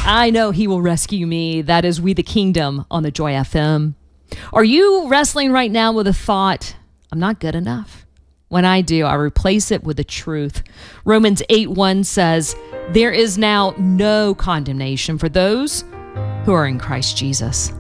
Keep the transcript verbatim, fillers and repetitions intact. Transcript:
I know he will rescue me. That is We the Kingdom on the Joy F M. Are you wrestling right now with a thought, I'm not good enough? When I do, I replace it with the truth. Romans eight one says, there is now no condemnation for those who are in Christ Jesus.